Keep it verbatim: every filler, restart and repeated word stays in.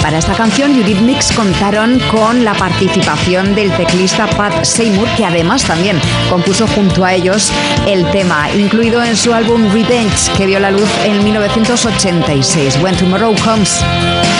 Para esta canción, Eurythmics contaron con la participación del teclista Pat Seymour, que además también compuso junto a ellos el tema, incluido en su álbum Revenge, que vio la luz en mil novecientos ochenta y seis. When Tomorrow Comes.